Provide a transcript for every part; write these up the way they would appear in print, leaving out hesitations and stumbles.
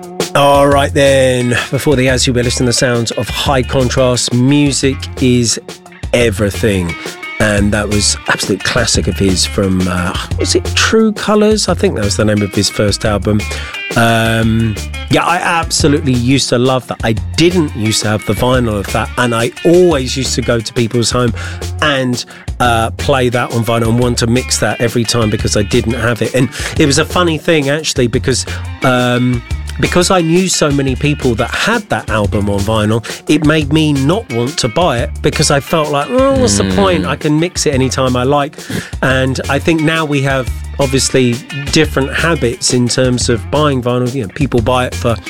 All right then, before the As You were listening to the sounds of High Contrast. Music is everything. And that was absolute classic of his from, was it True Colours? I think that was the name of his first album. Yeah, I absolutely used to love that. I didn't used to have the vinyl of that, and I always used to go to people's home and play that on vinyl and want to mix that every time because I didn't have it. And it was a funny thing, actually, because I knew so many people that had that album on vinyl, it made me not want to buy it because I felt like, oh, what's the point? I can mix it anytime I like. And I think now we have obviously different habits in terms of buying vinyl. You know, people buy it for,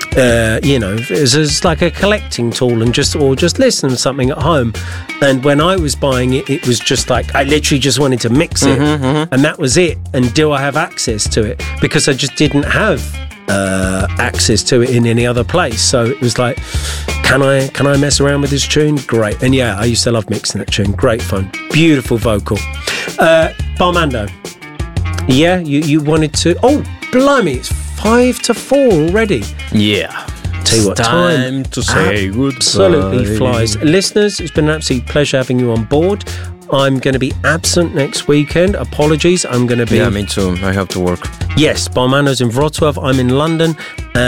as like a collecting tool and just listen to something at home. And when I was buying it, it was just like, I literally just wanted to mix it and that was it. And do I have access to it? Because I just didn't have access to it in any other place. So it was like, can I mess around with this tune? Great. And yeah, I used to love mixing that tune. Great fun. Beautiful vocal. Barmando. Yeah, you wanted to... Oh, blimey, it's 5-4 already. Yeah. Tell you what, time to say goodbye. Absolutely flies. Listeners, it's been an absolute pleasure having you on board. I'm going to be absent next weekend. Apologies. I'm going to be... Yeah, me too. I have to work. Yes, Barmando's in Wrocław. I'm in London.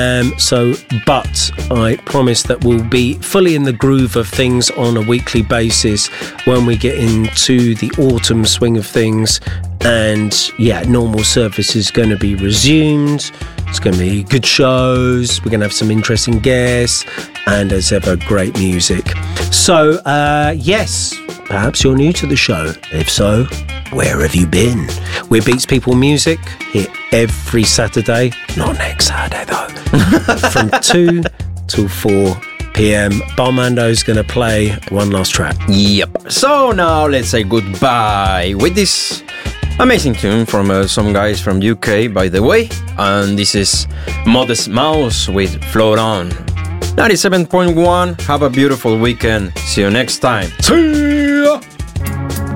But I promise that we'll be fully in the groove of things on a weekly basis when we get into the autumn swing of things. And yeah, normal service is going to be resumed. It's going to be good shows. We're going to have some interesting guests. And as ever, great music. So, yes... Perhaps you're new to the show. If so, where have you been? We're Beats People Music, here every Saturday. Not next Saturday, though. From 2 till 4 p.m. Barmando's going to play one last track. Yep. So now let's say goodbye with this amazing tune from some guys from UK, by the way. And this is Modest Mouse with Float On. 97.1. Have a beautiful weekend. See you next time. See you.